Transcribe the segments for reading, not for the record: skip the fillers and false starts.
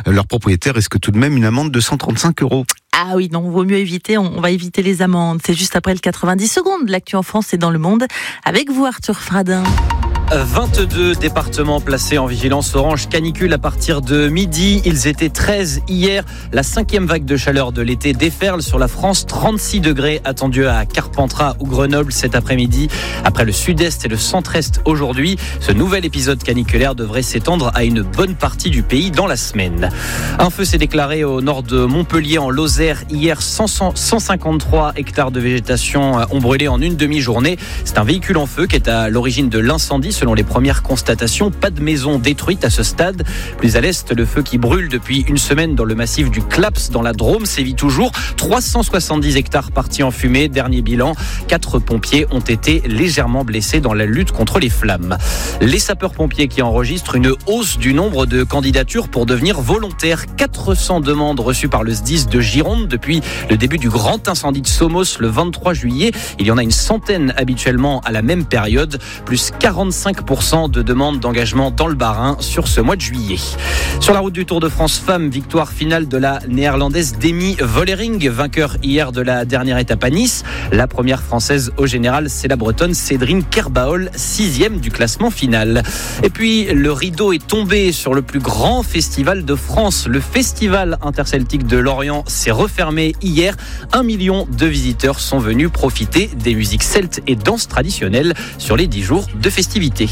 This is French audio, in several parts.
Leur propriétaire risque tout de même une amende de 135 €. Ah oui, non, vaut mieux éviter, on va éviter les amendes. C'est juste après le 90 secondes, l'actu en France et dans le monde. Avec vous, Arthur Fradin. 22 départements placés en vigilance orange canicule à partir de midi. Ils étaient 13 hier. La 5e vague de chaleur de l'été déferle sur la France. 36 degrés attendus à Carpentras ou Grenoble cet après-midi. Après le sud-est et le centre-est aujourd'hui, ce nouvel épisode caniculaire devrait s'étendre à une bonne partie du pays dans la semaine. Un feu s'est déclaré au nord de Montpellier en Lozère. Hier, 153 hectares de végétation ont brûlé en une demi-journée. C'est un véhicule en feu qui est à l'origine de l'incendie. Selon les premières constatations, pas de maison détruite à ce stade. Plus à l'est, le feu qui brûle depuis une semaine dans le massif du Claps, dans la Drôme, sévit toujours. 370 hectares partis en fumée. Dernier bilan, 4 pompiers ont été légèrement blessés dans la lutte contre les flammes. Les sapeurs-pompiers qui enregistrent une hausse du nombre de candidatures pour devenir volontaires. 400 demandes reçues par le SDIS de Gironde depuis le début du grand incendie de Somos le 23 juillet. Il y en a une centaine habituellement à la même période, plus 45% de demandes d'engagement dans le Bas-Rhin sur ce mois de juillet. Sur la route du Tour de France Femmes, victoire finale de la néerlandaise Demi Vollering, vainqueur hier de la dernière étape à Nice. La première française au général, c'est la bretonne Cédrine Kerbaol, 6e du classement final. Et puis, le rideau est tombé sur le plus grand festival de France. Le festival interceltique de Lorient s'est refermé hier. 1 million de visiteurs sont venus profiter des musiques celtes et danses traditionnelles sur les 10 jours de festivités.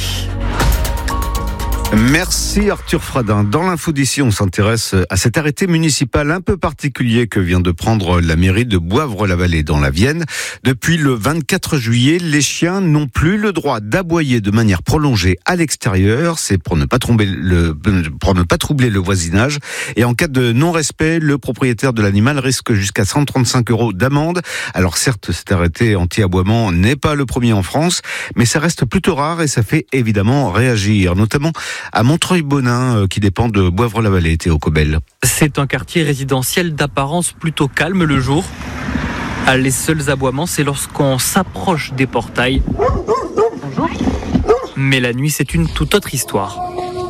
Merci Arthur Fradin. Dans l'info d'ici, on s'intéresse à cet arrêté municipal un peu particulier que vient de prendre la mairie de Boivre-la-Vallée dans la Vienne. Depuis le 24 juillet, les chiens n'ont plus le droit d'aboyer de manière prolongée à l'extérieur. C'est pour ne pas troubler le voisinage. Et en cas de non-respect, le propriétaire de l'animal risque jusqu'à 135 € d'amende. Alors certes, cet arrêté anti-aboiement n'est pas le premier en France, mais ça reste plutôt rare et ça fait évidemment réagir, notamment à Montreuil-Bonin, qui dépend de Boivre-la-Vallée, Théo Cobel. C'est un quartier résidentiel d'apparence plutôt calme le jour. Les seuls aboiements, c'est lorsqu'on s'approche des portails. Bonjour. Mais la nuit, c'est une toute autre histoire.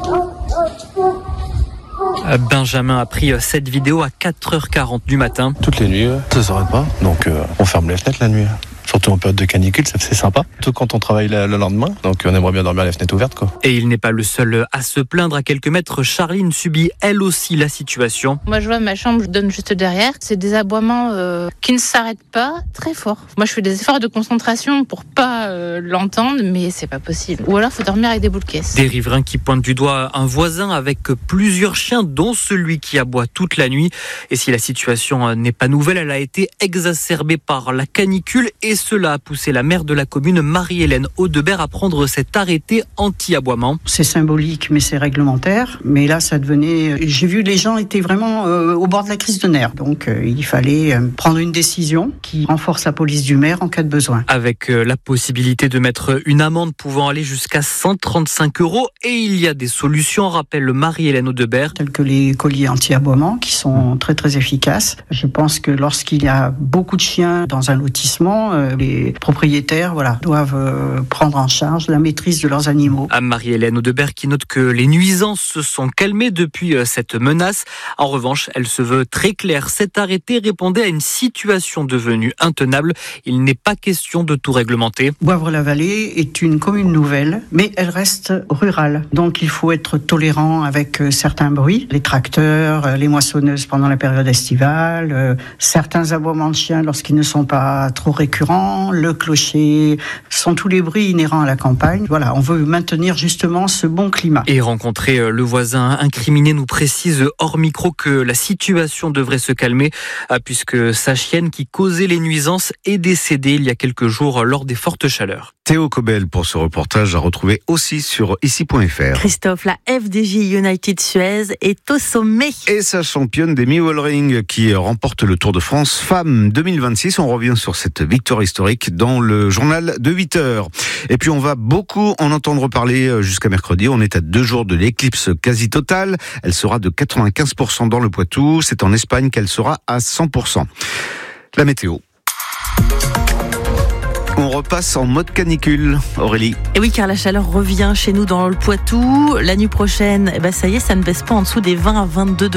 Benjamin a pris cette vidéo à 4h40 du matin. Toutes les nuits, ça s'arrête pas, donc on ferme les fenêtres la nuit. Surtout en période de canicule, c'est sympa. Tout quand on travaille le lendemain, donc on aimerait bien dormir les fenêtres ouvertes, quoi. Et il n'est pas le seul à se plaindre. À quelques mètres, Charline subit elle aussi la situation. Moi, je vois ma chambre, je donne juste derrière. C'est des aboiements qui ne s'arrêtent pas très fort. Moi, je fais des efforts de concentration pour pas l'entendre, mais c'est pas possible. Ou alors, faut dormir avec des boules de caisse. Des riverains qui pointent du doigt un voisin avec plusieurs chiens, dont celui qui aboie toute la nuit. Et si la situation n'est pas nouvelle, elle a été exacerbée par la canicule et cela a poussé la maire de la commune, Marie-Hélène Audebert, à prendre cet arrêté anti-aboiement. C'est symbolique, mais c'est réglementaire. Mais là, ça devenait... J'ai vu les gens étaient vraiment au bord de la crise de nerfs. Donc, il fallait prendre une décision qui renforce la police du maire en cas de besoin. Avec la possibilité de mettre une amende pouvant aller jusqu'à 135 €. Et il y a des solutions, rappelle Marie-Hélène Audebert. Tels que les colliers anti-aboiement, qui sont très très efficaces. Je pense que lorsqu'il y a beaucoup de chiens dans un lotissement, les propriétaires doivent prendre en charge la maîtrise de leurs animaux. À Marie-Hélène Audebert qui note que les nuisances se sont calmées depuis cette menace. En revanche, elle se veut très claire. Cet arrêté répondait à une situation devenue intenable. Il n'est pas question de tout réglementer. Boivre-la-Vallée est une commune nouvelle, mais elle reste rurale. Donc il faut être tolérant avec certains bruits. Les tracteurs, les moissonneuses pendant la période estivale, certains aboiements de chiens lorsqu'ils ne sont pas trop récurrents, le clocher, sont tous les bruits inhérents à la campagne. Voilà, on veut maintenir justement ce bon climat. Et rencontrer le voisin incriminé nous précise hors micro que la situation devrait se calmer puisque sa chienne qui causait les nuisances est décédée il y a quelques jours lors des fortes chaleurs. Théo Cobel pour ce reportage à retrouver aussi sur ici.fr. Christophe, la FDJ United Suez est au sommet. Et sa championne Demi Vollering qui remporte le Tour de France Femmes 2026. On revient sur cette victoire historique dans le journal de 8h. Et puis on va beaucoup en entendre parler jusqu'à mercredi. On est à 2 jours de l'éclipse quasi totale. Elle sera de 95% dans le Poitou. C'est en Espagne qu'elle sera à 100%. La météo. On repasse en mode canicule, Aurélie. Et oui, car la chaleur revient chez nous dans le Poitou. La nuit prochaine, ça y est, ça ne baisse pas en dessous des 20 à 22 degrés.